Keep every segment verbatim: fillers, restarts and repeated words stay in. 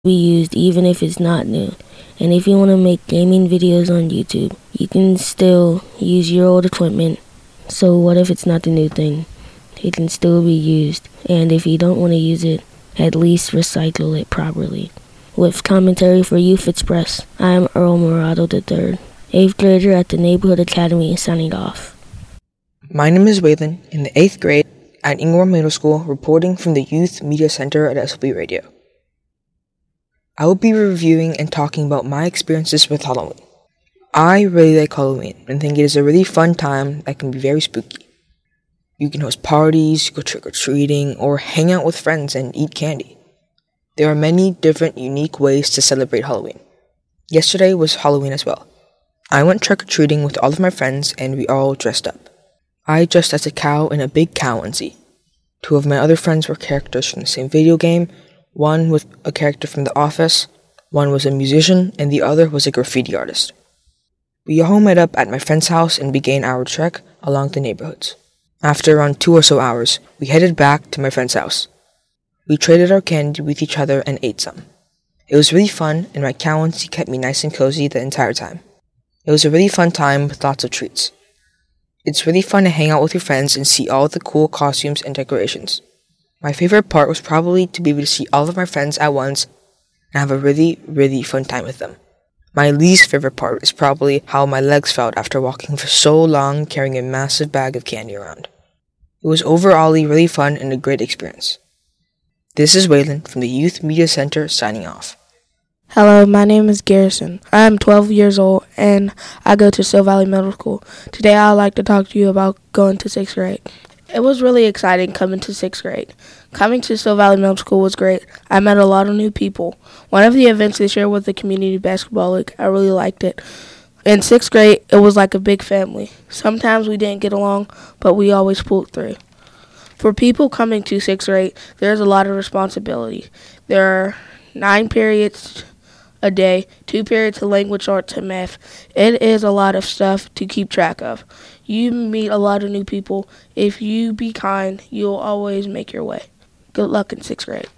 be used even if it's not new. And if you want to make gaming videos on YouTube, you can still use your old equipment. So what if it's not the new thing? It can still be used. And if you don't want to use it, at least recycle it properly. With commentary for Youth Express, I am Earl Morado the third, eighth grader at the Neighborhood Academy, signing off. My name is Waylon, in the eighth grade at Ingraham Middle School, reporting from the Youth Media Center at S L B Radio. I will be reviewing and talking about my experiences with Halloween. I really like Halloween and think it is a really fun time that can be very spooky. You can host parties, go trick-or-treating, or hang out with friends and eat candy. There are many different unique ways to celebrate Halloween. Yesterday was Halloween as well. I went trick-or-treating with all of my friends and we all dressed up. I dressed as a cow in a big cow onesie. Two of my other friends were characters from the same video game, one was a character from The Office, one was a musician, and the other was a graffiti artist. We all met up at my friend's house and began our trek along the neighborhoods. After around two or so hours, we headed back to my friend's house. We traded our candy with each other and ate some. It was really fun, and my cow onesie kept me nice and cozy the entire time. It was a really fun time with lots of treats. It's really fun to hang out with your friends and see all the cool costumes and decorations. My favorite part was probably to be able to see all of my friends at once and have a really, really fun time with them. My least favorite part is probably how my legs felt after walking for so long carrying a massive bag of candy around. It was overall really fun and a great experience. This is Waylon from the Youth Media Center signing off. Hello, my name is Garrison. I am twelve years old and I go to Sil Valley Middle School. Today I would like to talk to you about going to sixth grade. It was really exciting coming to sixth grade. Coming to Sil Valley Middle School was great. I met a lot of new people. One of the events this year was the Community Basketball League. I really liked it. In sixth grade, it was like a big family. Sometimes we didn't get along, but we always pulled through. For people coming to sixth grade, there's a lot of responsibility. There are nine periods a day, two periods of language arts and math. It is a lot of stuff to keep track of. You meet a lot of new people. If you be kind, you'll always make your way. Good luck in sixth grade.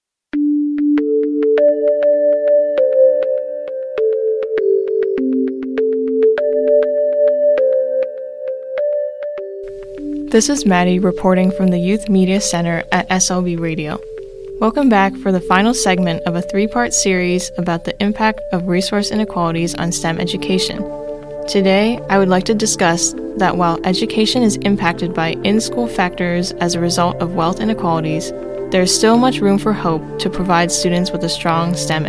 This is Maddie reporting from the Youth Media Center at S L B Radio. Welcome back for the final segment of a three-part series about the impact of resource inequalities on STEM education. Today, I would like to discuss that while education is impacted by in-school factors as a result of wealth inequalities, there is still much room for hope to provide students with a strong STEM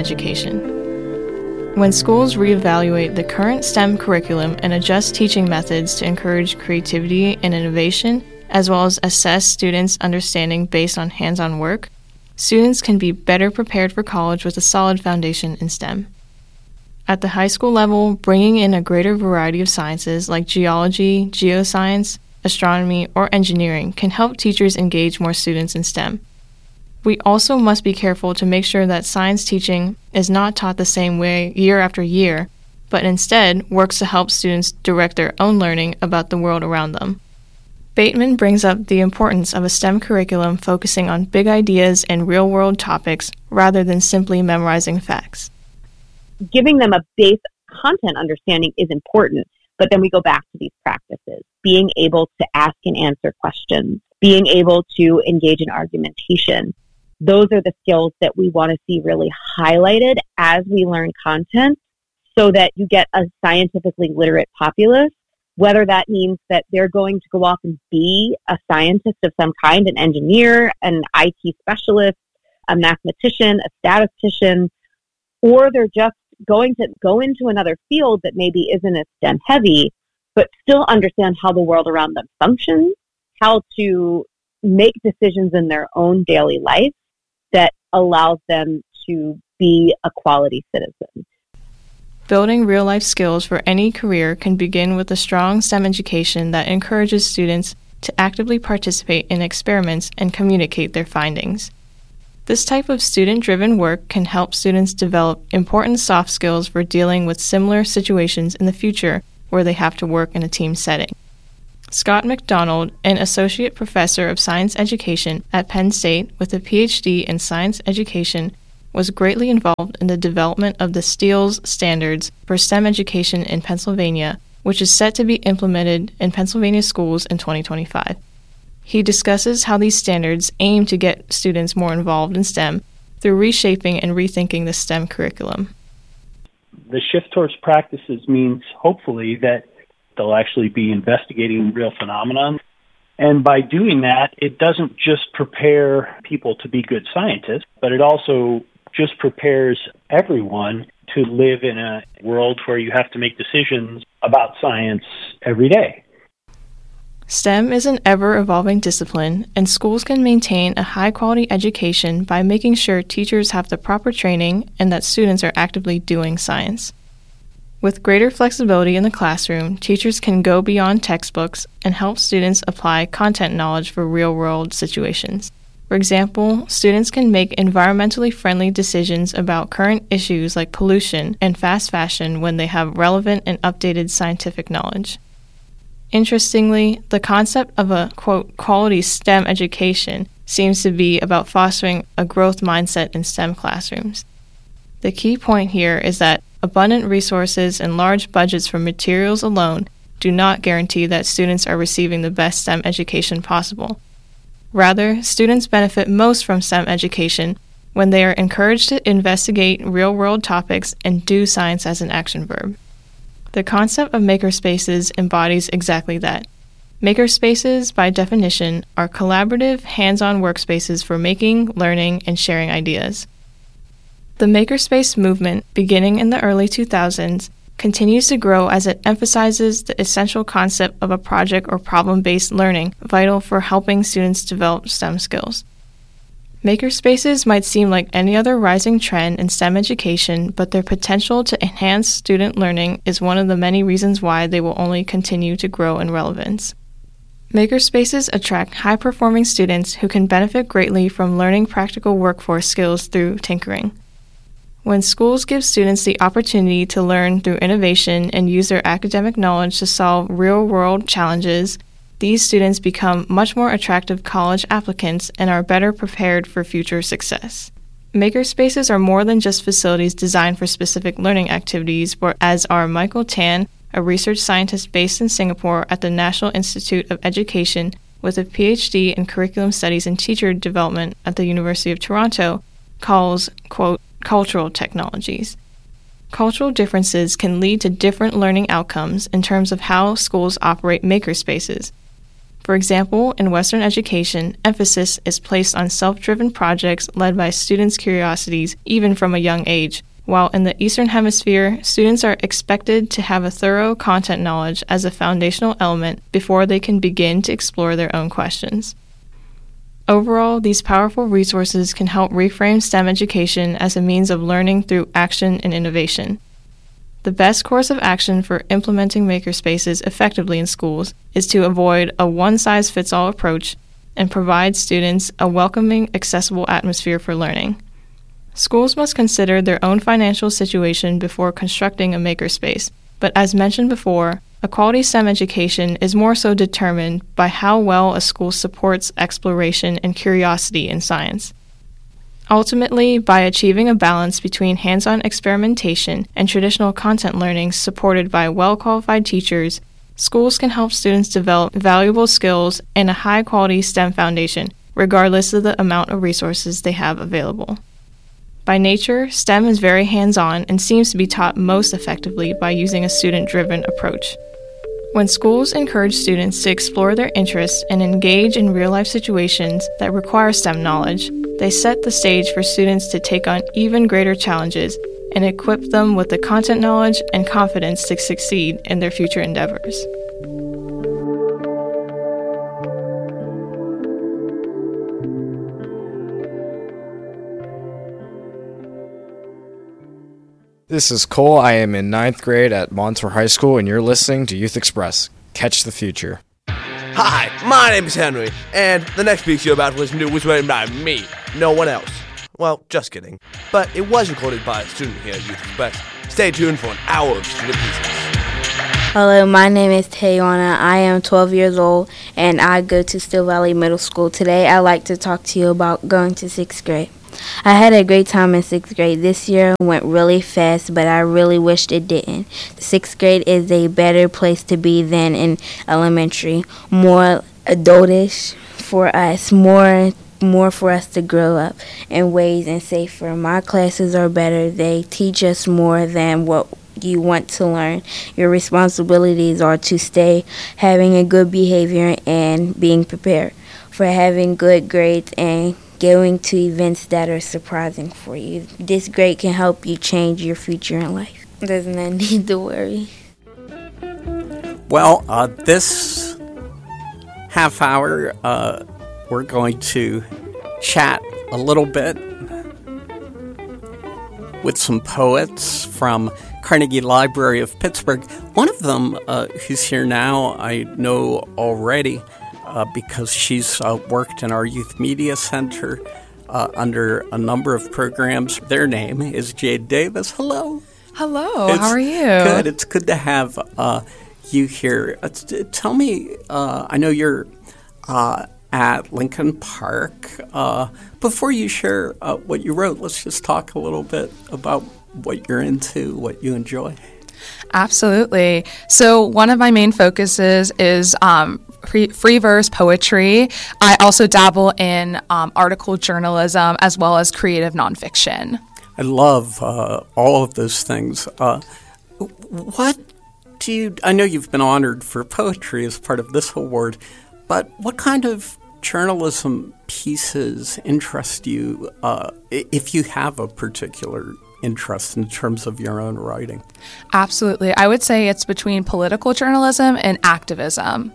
education. When schools reevaluate the current STEM curriculum and adjust teaching methods to encourage creativity and innovation, as well as assess students' understanding based on hands-on work, students can be better prepared for college with a solid foundation in STEM. At the high school level, bringing in a greater variety of sciences like geology, geoscience, astronomy, or engineering can help teachers engage more students in STEM. We also must be careful to make sure that science teaching is not taught the same way year after year, but instead works to help students direct their own learning about the world around them. Bateman brings up the importance of a STEM curriculum focusing on big ideas and real-world topics rather than simply memorizing facts. Giving them a base content understanding is important, but then we go back to these practices. Being able to ask and answer questions, being able to engage in argumentation. Those are the skills that we want to see really highlighted as we learn content so that you get a scientifically literate populace, whether that means that they're going to go off and be a scientist of some kind, an engineer, an I T specialist, a mathematician, a statistician, or they're just going to go into another field that maybe isn't as STEM heavy, but still understand how the world around them functions, how to make decisions in their own daily life that allows them to be a quality citizen. Building real-life skills for any career can begin with a strong STEM education that encourages students to actively participate in experiments and communicate their findings. This type of student-driven work can help students develop important soft skills for dealing with similar situations in the future where they have to work in a team setting. Scott McDonald, an associate professor of science education at Penn State with a P H D in science education, was greatly involved in the development of the STEELS standards for STEM education in Pennsylvania, which is set to be implemented in Pennsylvania schools in twenty twenty-five. He discusses how these standards aim to get students more involved in STEM through reshaping and rethinking the STEM curriculum. The shift towards practices means, hopefully, that they'll actually be investigating real phenomena. And by doing that, it doesn't just prepare people to be good scientists, but it also just prepares everyone to live in a world where you have to make decisions about science every day. STEM is an ever-evolving discipline, and schools can maintain a high-quality education by making sure teachers have the proper training and that students are actively doing science. With greater flexibility in the classroom, teachers can go beyond textbooks and help students apply content knowledge for real-world situations. For example, students can make environmentally friendly decisions about current issues like pollution and fast fashion when they have relevant and updated scientific knowledge. Interestingly, the concept of a, quote, quality STEM education seems to be about fostering a growth mindset in STEM classrooms. The key point here is that abundant resources and large budgets for materials alone do not guarantee that students are receiving the best STEM education possible. Rather, students benefit most from STEM education when they are encouraged to investigate real-world topics and do science as an action verb. The concept of makerspaces embodies exactly that. Makerspaces, by definition, are collaborative, hands-on workspaces for making, learning, and sharing ideas. The makerspace movement, beginning in the early two thousands, continues to grow as it emphasizes the essential concept of a project or problem-based learning vital for helping students develop STEM skills. Makerspaces might seem like any other rising trend in STEM education, but their potential to enhance student learning is one of the many reasons why they will only continue to grow in relevance. Makerspaces attract high-performing students who can benefit greatly from learning practical workforce skills through tinkering. When schools give students the opportunity to learn through innovation and use their academic knowledge to solve real-world challenges, these students become much more attractive college applicants and are better prepared for future success. Makerspaces are more than just facilities designed for specific learning activities, but as are Michael Tan, a research scientist based in Singapore at the National Institute of Education with a P H D in Curriculum Studies and Teacher Development at the University of Toronto, calls, quote, cultural technologies. Cultural differences can lead to different learning outcomes in terms of how schools operate makerspaces. For example, in Western education, emphasis is placed on self-driven projects led by students' curiosities even from a young age, while in the Eastern Hemisphere, students are expected to have a thorough content knowledge as a foundational element before they can begin to explore their own questions. Overall, these powerful resources can help reframe STEM education as a means of learning through action and innovation. The best course of action for implementing makerspaces effectively in schools is to avoid a one-size-fits-all approach and provide students a welcoming, accessible atmosphere for learning. Schools must consider their own financial situation before constructing a makerspace, but as mentioned before, a quality STEM education is more so determined by how well a school supports exploration and curiosity in science. Ultimately, by achieving a balance between hands-on experimentation and traditional content learning supported by well-qualified teachers, schools can help students develop valuable skills and a high-quality STEM foundation, regardless of the amount of resources they have available. By nature, STEM is very hands-on and seems to be taught most effectively by using a student-driven approach. When schools encourage students to explore their interests and engage in real-life situations that require STEM knowledge, they set the stage for students to take on even greater challenges and equip them with the content knowledge and confidence to succeed in their future endeavors. This is Cole. I am in ninth grade at Montour High School, and you're listening to Youth Express. Catch the future. Hi, my name is Henry, and the next piece you're about to listen to was written by me, no one else. Well, just kidding. But it was recorded by a student here at Youth Express. Stay tuned for an hour of student pieces. Hello, my name is Tayana. I am twelve years old, and I go to Still Valley Middle School. Today, I'd like to talk to you about going to sixth grade. I had a great time in sixth grade. This year went really fast, but I really wished it didn't. Sixth grade is a better place to be than in elementary. More adultish for us, more more for us to grow up in ways and safer. My classes are better. They teach us more than what you want to learn. Your responsibilities are to stay having a good behavior and being prepared for having good grades and going to events that are surprising for you. This grade can help you change your future in life. There's no need to worry. Well, uh, this half hour, uh, we're going to chat a little bit with some poets from Carnegie Library of Pittsburgh. One of them, uh, who's here now, I know already uh, because she's uh, worked in our Youth Media Center uh, under a number of programs. Their name is Jade Davis. Hello. Hello. It's how are you? Good. It's good to have uh, you here. Uh, t- tell me, uh, I know you're uh, at Lincoln Park. Uh, before you share uh, what you wrote, let's just talk a little bit about what you're into, what you enjoy. Absolutely. So one of my main focuses is um, free, free verse poetry. I also dabble in um, article journalism as well as creative nonfiction. I love uh, all of those things. Uh, what do you, I know you've been honored for poetry as part of this award, but what kind of journalism pieces interest you, uh, if you have a particular interest in terms of your own writing? Absolutely. I would say it's between political journalism and activism.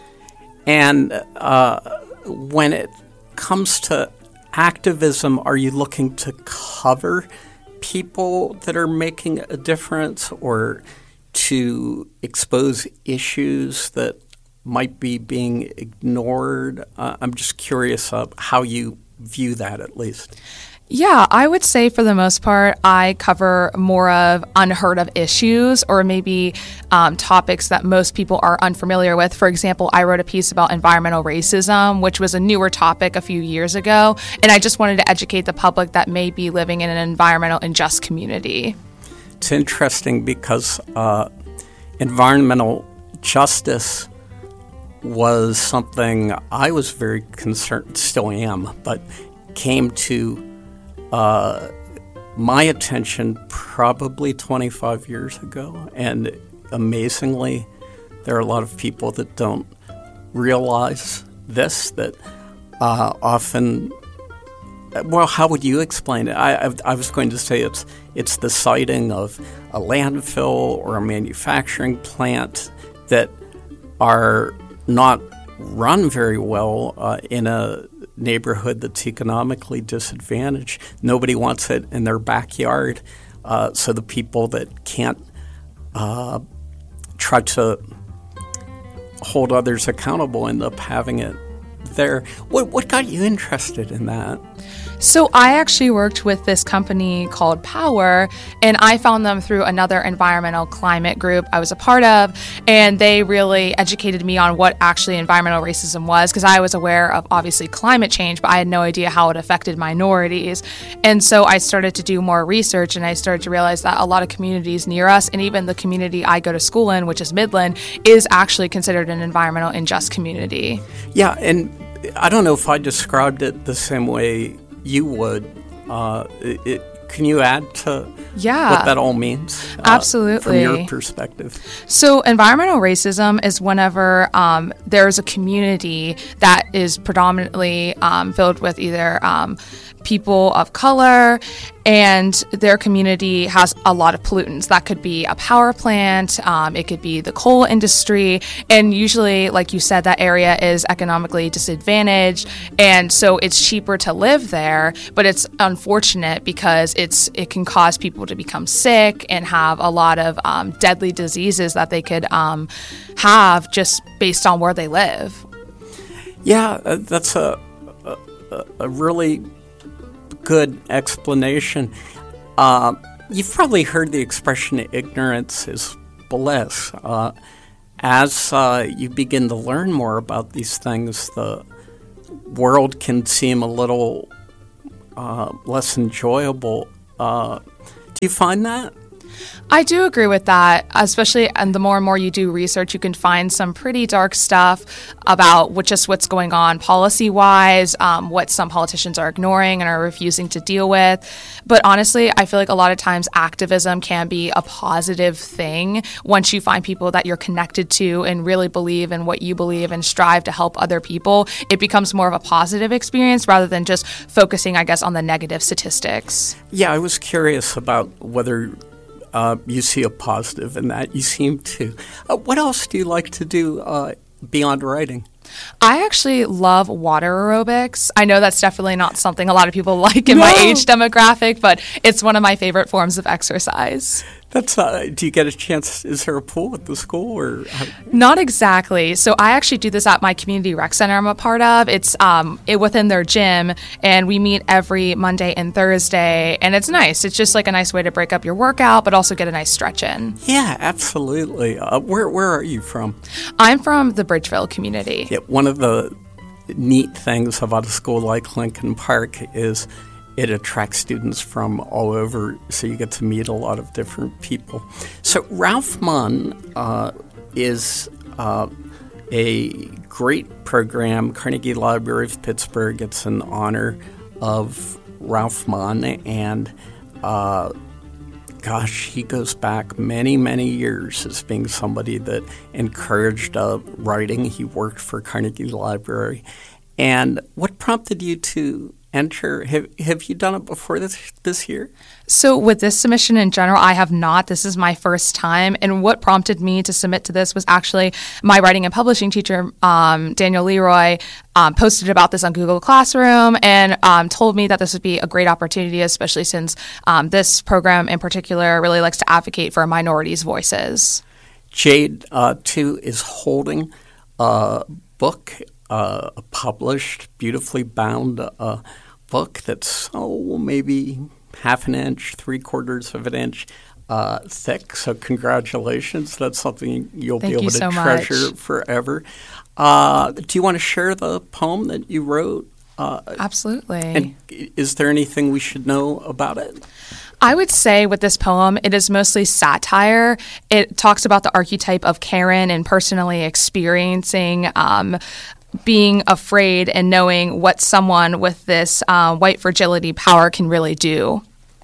And uh, when it comes to activism, are you looking to cover people that are making a difference or to expose issues that might be being ignored? Uh, I'm just curious of how you view that, at least. Yeah, I would say for the most part, I cover more of unheard of issues or maybe um, topics that most people are unfamiliar with. For example, I wrote a piece about environmental racism, which was a newer topic a few years ago, and I just wanted to educate the public that may be living in an environmental unjust community. It's interesting because uh, environmental justice was something I was very concerned, still am, but came to Uh, my attention probably twenty-five years ago, and amazingly, there are a lot of people that don't realize this, that uh, often, well, how would you explain it? I, I, I was going to say it's it's the siting of a landfill or a manufacturing plant that are not run very well uh, in a neighborhood that's economically disadvantaged. Nobody wants it in their backyard. Uh, so the people that can't uh, try to hold others accountable end up having it there. What, what got you interested in that? So I actually worked with this company called Power, and I found them through another environmental climate group I was a part of, and they really educated me on what actually environmental racism was, because I was aware of obviously climate change, but I had no idea how it affected minorities. And so I started to do more research, and I started to realize that a lot of communities near us, and even the community I go to school in, which is Midland, is actually considered an environmental unjust community. Yeah, and I don't know if I described it the same way you would. Uh, it, it, can you add to yeah. what that all means? Uh, Absolutely. From your perspective. So environmental racism is whenever um, there's a community that is predominantly um, filled with either um, people of color, and their community has a lot of pollutants. That could be a power plant, um, it could be the coal industry, and usually, like you said, that area is economically disadvantaged, and so it's cheaper to live there, but it's unfortunate because it's it can cause people to become sick and have a lot of um, deadly diseases that they could um, have just based on where they live. Yeah, uh, that's a, a, a really good explanation. Uh, you've probably heard the expression ignorance is bliss. Uh, as uh, you begin to learn more about these things, the world can seem a little uh, less enjoyable. Uh, do you find that? I do agree with that, especially, and the more and more you do research, you can find some pretty dark stuff about what, just what's going on policy-wise, um, what some politicians are ignoring and are refusing to deal with. But honestly, I feel like a lot of times activism can be a positive thing once you find people that you're connected to and really believe in what you believe and strive to help other people. It becomes more of a positive experience rather than just focusing, I guess, on the negative statistics. Yeah, I was curious about whether Uh, you see a positive in that. You seem to. Uh, what else do you like to do uh, beyond writing? I actually love water aerobics. I know that's definitely not something a lot of people like in No. my age demographic, but it's one of my favorite forms of exercise. That's. Uh, do you get a chance? Is there a pool at the school, or? Not exactly. So I actually do this at my community rec center I'm a part of. It's um it, within their gym, and we meet every Monday and Thursday, and it's nice. It's just like a nice way to break up your workout, but also get a nice stretch in. Yeah, absolutely. Uh, where Where are you from? I'm from the Bridgeville community. Yeah, one of the neat things about a school like Lincoln Park is it attracts students from all over, so you get to meet a lot of different people. So Ralph Munn uh, is uh, a great program. Carnegie Library of Pittsburgh, it's in honor of Ralph Munn, and uh, gosh, he goes back many, many years as being somebody that encouraged uh, writing. He worked for Carnegie Library. And what prompted you to enter? Have, have you done it before this this year? So with this submission in general, I have not. This is my first time. And what prompted me to submit to this was actually my writing and publishing teacher, um, Daniel Leroy, um, posted about this on Google Classroom and um, told me that this would be a great opportunity, especially since um, this program in particular really likes to advocate for minorities' voices. Jade, uh, too, is holding a book, uh, a published, beautifully bound uh, book that's, oh, maybe half an inch, three quarters of an inch uh, thick. So congratulations. That's something you'll Thank be able you to so treasure much. forever. Uh, do you want to share the poem that you wrote? Uh, Absolutely. And is there anything we should know about it? I would say with this poem, it is mostly satire. It talks about the archetype of Karen and personally experiencing um, being afraid and knowing what someone with this uh, white fragility power can really do.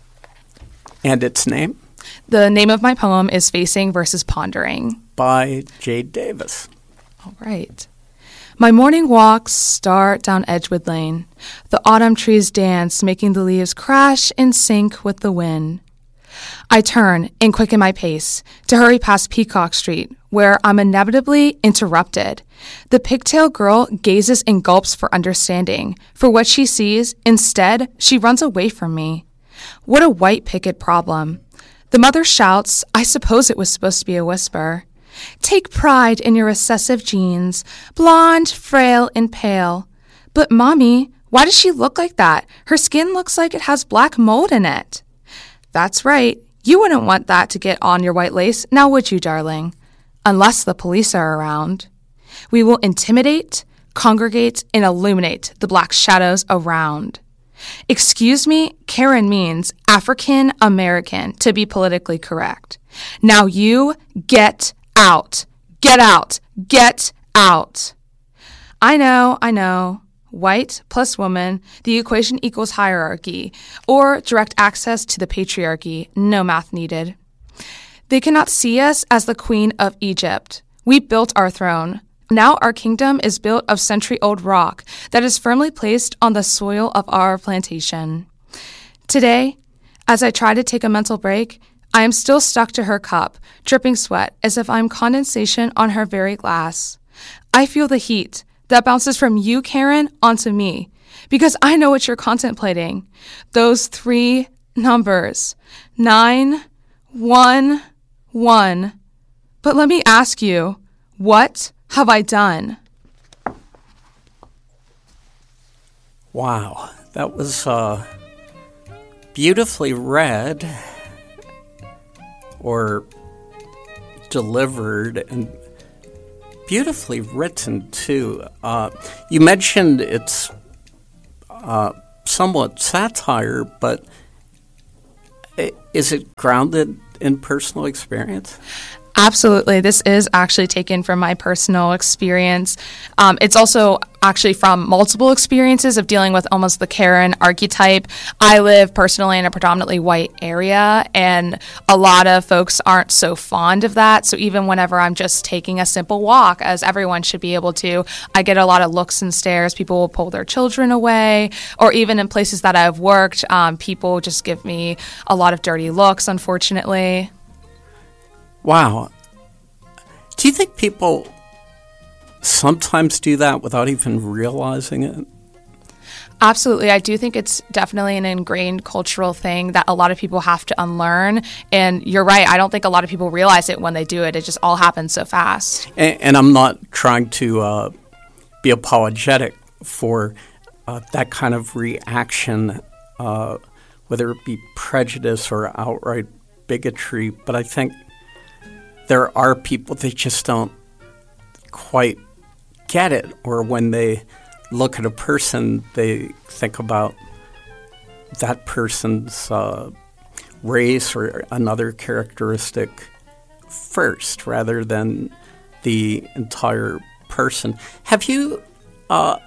And its name? The name of my poem is Facing versus Pondering. By Jade Davis. All right. My morning walks start down Edgewood Lane. The autumn trees dance, making the leaves crash in sync with the wind. I turn and quicken my pace to hurry past Peacock Street, where I'm inevitably interrupted. The pigtail girl gazes and gulps for understanding. For what she sees, instead, she runs away from me. What a white picket problem. The mother shouts, I suppose it was supposed to be a whisper. Take pride in your recessive genes, blonde, frail, and pale. But, Mommy, why does she look like that? Her skin looks like it has black mold in it. That's right. You wouldn't want that to get on your white lace, now would you, darling? Unless the police are around. We will intimidate, congregate, and illuminate the black shadows around. Excuse me, Karen means African American, to be politically correct. Now you get out. Get out. Get out. I know, I know. White plus woman, the equation equals hierarchy, or direct access to the patriarchy, no math needed. They cannot see us as the Queen of Egypt. We built our throne. Now our kingdom is built of century-old rock that is firmly placed on the soil of our plantation. Today, as I try to take a mental break, I am still stuck to her cup, dripping sweat as if I'm condensation on her very glass. I feel the heat that bounces from you, Karen, onto me, because I know what you're contemplating. Those three numbers, nine, one, one. But let me ask you, what have I done? Wow, that was uh, beautifully read or delivered and beautifully written, too. Uh, you mentioned it's uh, somewhat satire, but is it grounded in personal experience? Absolutely. This is actually taken from my personal experience. Um, it's also actually from multiple experiences of dealing with almost the Karen archetype. I live personally in a predominantly white area, and a lot of folks aren't so fond of that. So even whenever I'm just taking a simple walk, as everyone should be able to, I get a lot of looks and stares. People will pull their children away, or even in places that I've worked, um, people just give me a lot of dirty looks, unfortunately. Wow. Do you think people sometimes do that without even realizing it? Absolutely. I do think it's definitely an ingrained cultural thing that a lot of people have to unlearn. And you're right. I don't think a lot of people realize it when they do it. It just all happens so fast. And, and I'm not trying to uh, be apologetic for uh, that kind of reaction, uh, whether it be prejudice or outright bigotry. But I think there are people that just don't quite get it, or when they look at a person, they think about that person's uh, race or another characteristic first rather than the entire person. Have you, uh,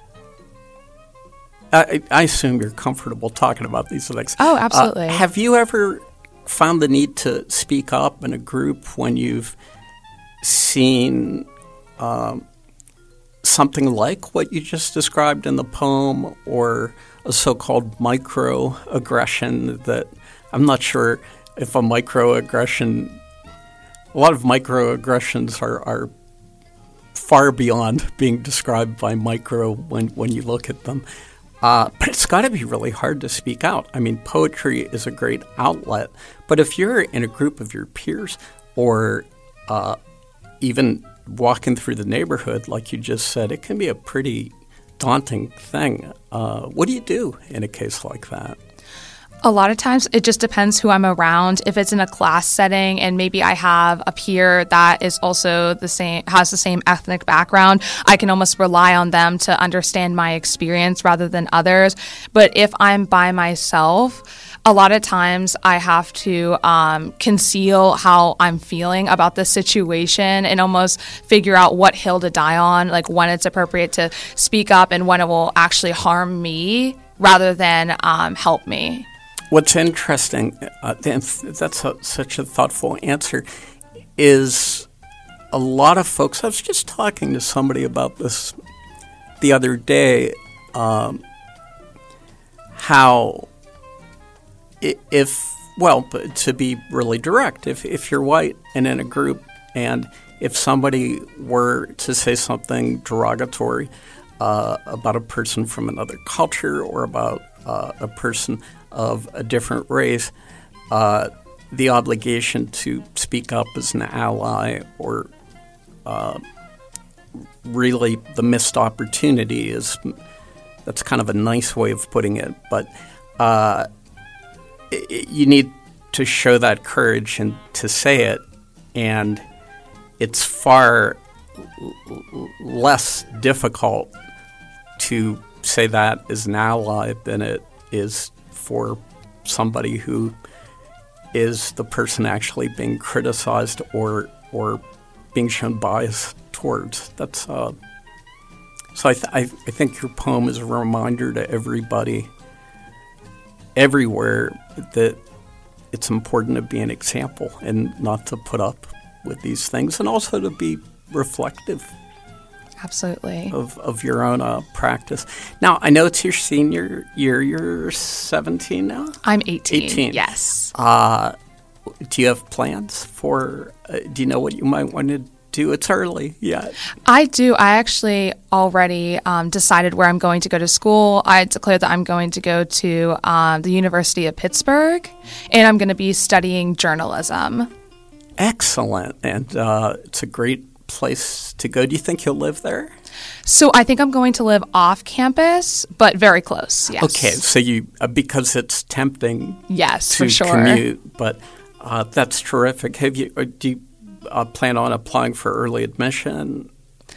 I, I assume you're comfortable talking about these things. Oh, absolutely. Uh, have you ever found the need to speak up in a group when you've seen um, something like what you just described in the poem, or a so-called microaggression that I'm not sure if a microaggression, a lot of microaggressions are, are far beyond being described by micro when, when you look at them. Uh, but it's got to be really hard to speak out. I mean, poetry is a great outlet, but if you're in a group of your peers, or uh, even walking through the neighborhood, like you just said, it can be a pretty daunting thing. Uh, what do you do in a case like that? A lot of times it just depends who I'm around. If it's in a class setting and maybe I have a peer that is also the same, has the same ethnic background, I can almost rely on them to understand my experience rather than others. But if I'm by myself, a lot of times I have to um, conceal how I'm feeling about the situation and almost figure out what hill to die on, like when it's appropriate to speak up and when it will actually harm me rather than um, help me. What's interesting, uh, that's a, such a thoughtful answer, is a lot of folks, I was just talking to somebody about this the other day, um, how if, well, to be really direct, if, if you're white and in a group, and if somebody were to say something derogatory uh, about a person from another culture or about uh, a person of a different race, uh, the obligation to speak up as an ally, or uh, really the missed opportunity is, that's kind of a nice way of putting it, but uh, it, you need to show that courage and to say it, and it's far l- less difficult to say that as an ally than it is for somebody who is the person actually being criticized or or being shown bias towards. That's uh, so I, th- I, I think your poem is a reminder to everybody everywhere that it's important to be an example and not to put up with these things, and also to be reflective. Absolutely. Of, of your own uh, practice. Now, I know it's your senior year. You're seventeen now? I'm eighteen. eighteen. Yes. Uh, do you have plans for, uh, do you know what you might want to do? It's early yet. I do. I actually already um, decided where I'm going to go to school. I declared that I'm going to go to um, the University of Pittsburgh, and I'm going to be studying journalism. Excellent. And uh, it's a great place to go. Do you think you'll live there? So I think I'm going to live off campus, but very close. Yes. Okay, so you uh, because it's tempting. Yes, to for sure. commute, but uh, that's terrific. Have you? Uh, do you uh, plan on applying for early admission?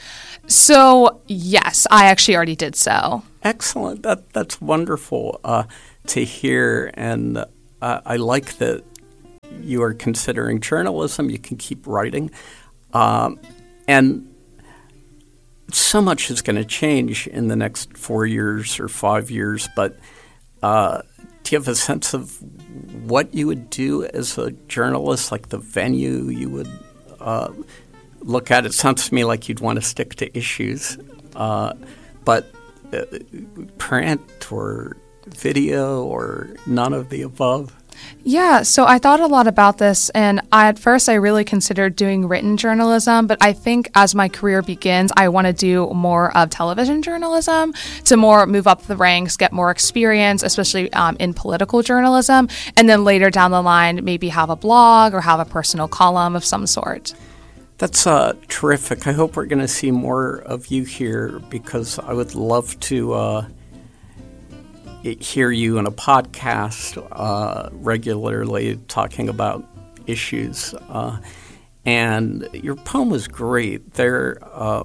So, yes, I actually already did so. Excellent. That That's wonderful uh, to hear. And uh, I like that you are considering journalism. You can keep writing. Um, and so much is going to change in the next four years or five years. But uh, do you have a sense of what you would do as a journalist, like the venue you would uh, look at? It sounds to me like you'd want to stick to issues. Uh, but uh, print or video or none of the above? Yeah, so I thought a lot about this, and I, at first I really considered doing written journalism, but I think as my career begins, I want to do more of television journalism to more move up the ranks, get more experience, especially um, in political journalism, and then later down the line, maybe have a blog or have a personal column of some sort. That's uh, terrific. I hope we're going to see more of you here, because I would love to uh, hear you in a podcast uh, regularly talking about issues. Uh, and your poem was great. There, uh,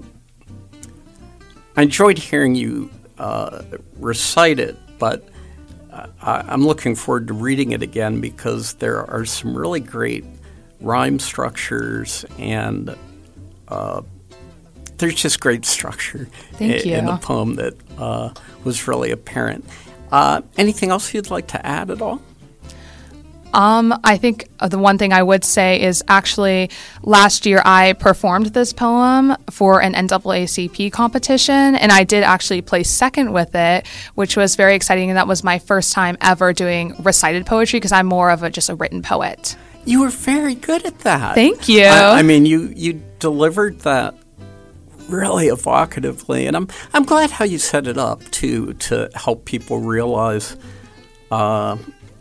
I enjoyed hearing you uh, recite it, but I, I'm looking forward to reading it again, because there are some really great rhyme structures, and uh, there's just great structure Thank in, you. in the poem that uh, was really apparent. Uh, anything else you'd like to add at all? Um, I think the one thing I would say is actually last year I performed this poem for an N double A C P competition, and I did actually place second with it, which was very exciting, and that was my first time ever doing recited poetry, because I'm more of a just a written poet. You were very good at that. Thank you. I, I mean, you, you delivered that really evocatively, and I'm I'm glad how you set it up too, to help people realize. Uh,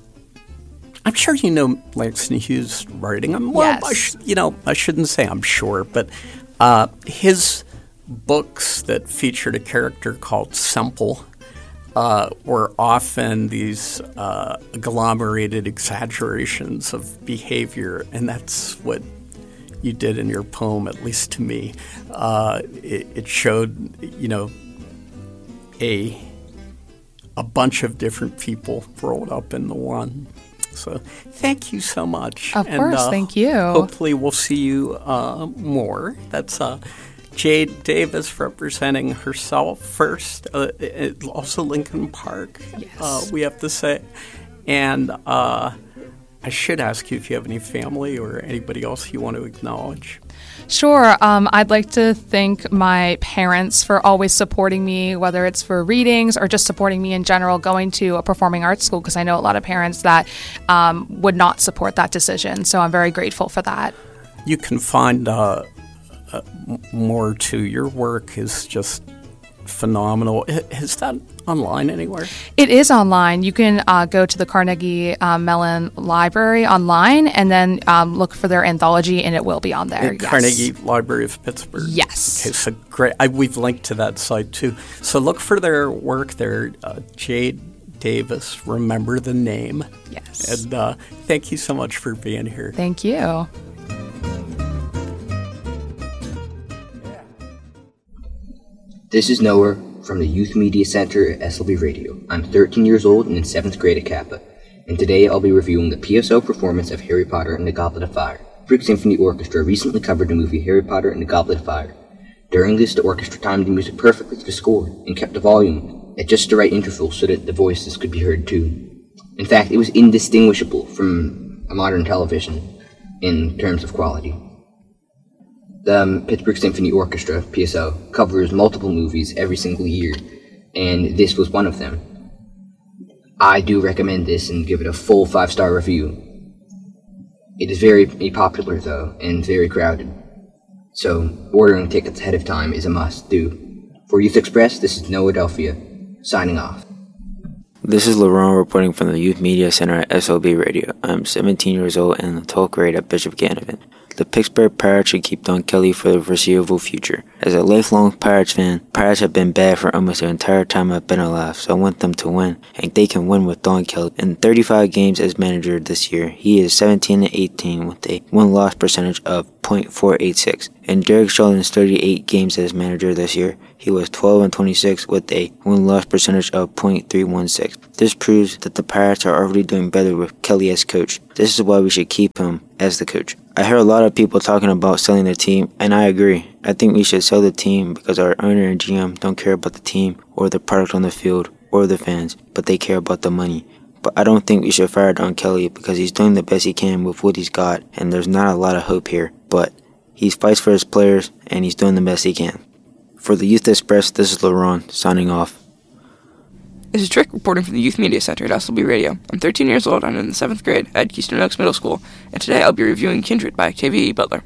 I'm sure you know Langston Hughes' writing. I'm, well, yes. I sh- you know, I shouldn't say I'm sure, but uh, his books that featured a character called Semple uh, were often these uh, agglomerated exaggerations of behavior, and that's what you did in your poem, at least to me. Uh, it, it showed, you know, a a bunch of different people rolled up into one. So thank you so much. Of and, course, uh, thank you. Hopefully we'll see you uh, more. That's uh, Jade Davis representing herself first. Uh, it, also Lincoln Park, yes. uh, we have to say. And uh, I should ask you if you have any family or anybody else you want to acknowledge. Sure. Um, I'd like to thank my parents for always supporting me, whether it's for readings or just supporting me in general, going to a performing arts school, because I know a lot of parents that um, would not support that decision. So I'm very grateful for that. You can find uh, uh, more to your work is just phenomenal. Is that online anywhere? It is online. You can uh, go to the Carnegie uh, Mellon Library online and then um, look for their anthology, and it will be on there. Yes. Yes. Carnegie Library of Pittsburgh. Yes. Okay, so great. I, we've linked to that site too. So look for their work there. Uh, Jade Davis, remember the name. Yes. And uh, thank you so much for being here. Thank you. This is Noah from the Youth Media Center at S L B Radio. I'm thirteen years old and in seventh grade at Kappa, and today I'll be reviewing the P S O performance of Harry Potter and the Goblet of Fire. Pittsburgh Symphony Orchestra recently covered the movie Harry Potter and the Goblet of Fire. During this, the orchestra timed the music perfectly to the score and kept the volume at just the right interval so that the voices could be heard too. In fact, it was indistinguishable from a modern television in terms of quality. The um, Pittsburgh Symphony Orchestra, P S O, covers multiple movies every single year, and this was one of them. I do recommend this and give it a full five-star review. It is very popular, though, and very crowded, so ordering tickets ahead of time is a must-do. For Youth Express, this is Noah Delphia, signing off. This is Laurent reporting from the Youth Media Center at S L B Radio. I'm seventeen years old and in the twelfth grade at Bishop Canavan. The Pittsburgh Pirates should keep Don Kelly for the foreseeable future. As a lifelong Pirates fan, Pirates have been bad for almost the entire time I've been alive, so I want them to win, and they can win with Don Kelly. In thirty-five games as manager this year, he is seventeen and eighteen with a win-loss percentage of point four eight six. In Derek Shelton's thirty-eight games as manager this year, he was twelve and twenty-six with a win-loss percentage of point three one six. This proves that the Pirates are already doing better with Kelly as coach. This is why we should keep him as the coach. I hear a lot of people talking about selling the team, and I agree. I think we should sell the team because our owner and G M don't care about the team or the product on the field or the fans, but they care about the money. But I don't think we should fire Don Kelly because he's doing the best he can with what he's got, and there's not a lot of hope here. But he fights for his players, and he's doing the best he can. For the Youth Express, this is LaRon, signing off. This is Trick reporting from the Youth Media Center at S L B Radio. I'm thirteen years old and I'm in the seventh grade at Keystone Oaks Middle School, and today I'll be reviewing Kindred by Octavia E. Butler.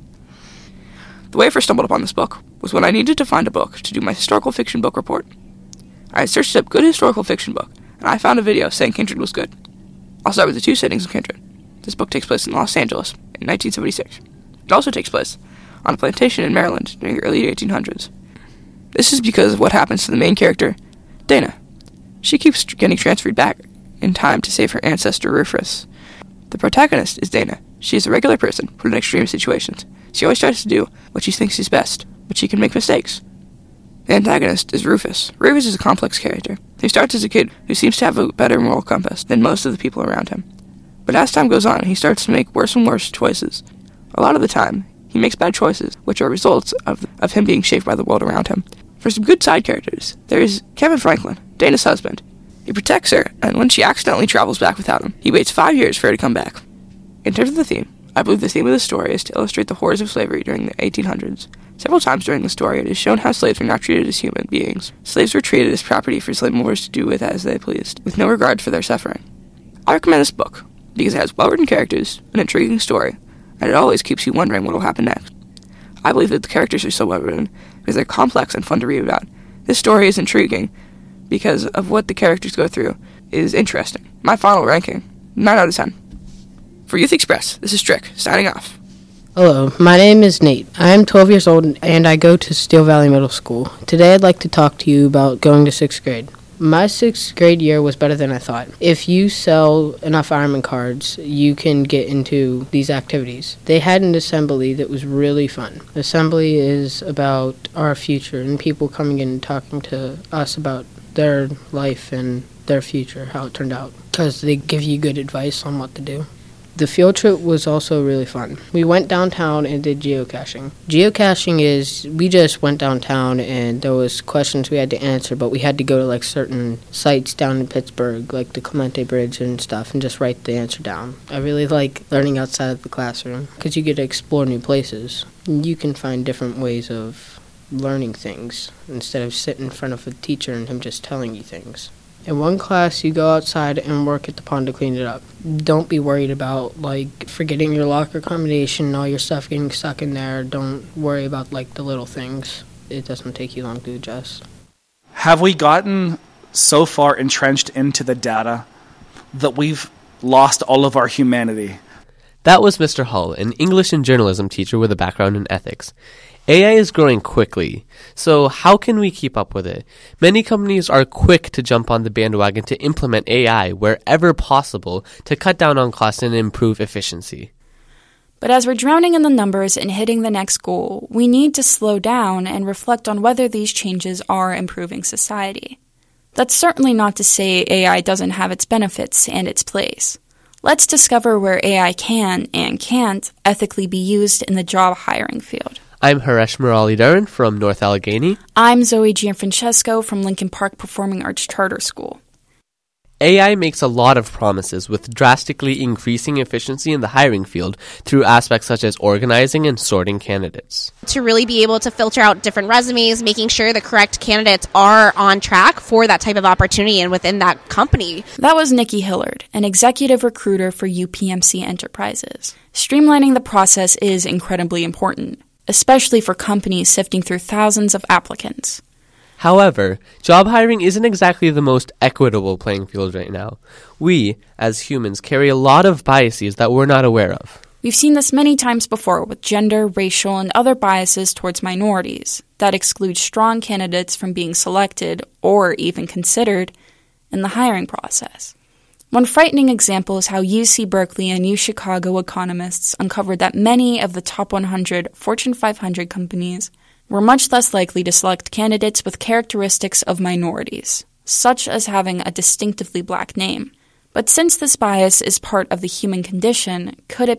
The way I first stumbled upon this book was when I needed to find a book to do my historical fiction book report. I had searched up good historical fiction book, and I found a video saying Kindred was good. I'll start with the two settings of Kindred. This book takes place in Los Angeles in nineteen seventy-six. It also takes place on a plantation in Maryland during the early eighteen hundreds. This is because of what happens to the main character, Dana. She keeps getting transferred back in time to save her ancestor Rufus. The protagonist is Dana. She is a regular person put in extreme situations. She always tries to do what she thinks is best, but she can make mistakes. The antagonist is Rufus. Rufus is a complex character. He starts as a kid who seems to have a better moral compass than most of the people around him. But as time goes on, he starts to make worse and worse choices. A lot of the time, he makes bad choices, which are results of, of him being shaped by the world around him. For some good side characters, there is Kevin Franklin, Dana's husband. He protects her, and when she accidentally travels back without him, he waits five years for her to come back. In terms of the theme, I believe the theme of the story is to illustrate the horrors of slavery during the eighteen hundreds. Several times during the story, it is shown how slaves were not treated as human beings. Slaves were treated as property for slave owners to do with as they pleased, with no regard for their suffering. I recommend this book because it has well-written characters, an intriguing story, and it always keeps you wondering what will happen next. I believe that the characters are so well written because they're complex and fun to read about. This story is intriguing because of what the characters go through is interesting. My final ranking, nine out of ten. For Youth Express, this is Trick, signing off. Hello, my name is Nate. I am twelve years old and I go to Steel Valley Middle School. Today I'd like to talk to you about going to sixth grade. My sixth grade year was better than I thought. If you sell enough Ironman cards, you can get into these activities. They had an assembly that was really fun. Assembly is about our future and people coming in and talking to us about their life and their future, how it turned out, because they give you good advice on what to do. The field trip was also really fun. We went downtown and did geocaching. Geocaching is, we just went downtown and there was questions we had to answer, but we had to go to like certain sites down in Pittsburgh, like the Clemente Bridge and stuff, and just write the answer down. I really like learning outside of the classroom because you get to explore new places. You can find different ways of learning things instead of sitting in front of a teacher and him just telling you things. In one class, you go outside and work at the pond to clean it up. Don't be worried about, like, forgetting your locker combination and all your stuff getting stuck in there. Don't worry about, like, the little things. It doesn't take you long to adjust. Have we gotten so far entrenched into the data that we've lost all of our humanity? That was Mister Hull, an English and journalism teacher with a background in ethics. A I is growing quickly, so how can we keep up with it? Many companies are quick to jump on the bandwagon to implement A I wherever possible to cut down on costs and improve efficiency. But as we're drowning in the numbers and hitting the next goal, we need to slow down and reflect on whether these changes are improving society. That's certainly not to say A I doesn't have its benefits and its place. Let's discover where A I can and can't ethically be used in the job hiring field. I'm Haresh Murali-Dharan from North Allegheny. I'm Zoe Gianfrancesco from Lincoln Park Performing Arts Charter School. A I makes a lot of promises with drastically increasing efficiency in the hiring field through aspects such as organizing and sorting candidates. To really be able to filter out different resumes, making sure the correct candidates are on track for that type of opportunity and within that company. That was Nikki Hillard, an executive recruiter for U P M C Enterprises. Streamlining the process is incredibly important, especially for companies sifting through thousands of applicants. However, job hiring isn't exactly the most equitable playing field right now. We, as humans, carry a lot of biases that we're not aware of. We've seen this many times before with gender, racial, and other biases towards minorities that exclude strong candidates from being selected or even considered in the hiring process. One frightening example is how U C Berkeley and U Chicago economists uncovered that many of the top one hundred Fortune five hundred companies were much less likely to select candidates with characteristics of minorities, such as having a distinctively black name. But since this bias is part of the human condition, could it